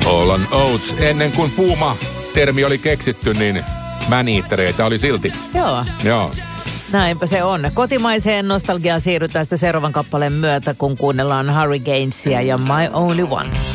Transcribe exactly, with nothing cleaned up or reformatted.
Olan Oats. Ennen kuin Puma-termi oli keksitty, niin man-eatereitä oli silti. Joo. Joo. Näinpä se on. Kotimaiseen nostalgiaan siirrytään sitten seuraavan kappaleen myötä, kun kuunnellaan Hurricanesia ja My Only One.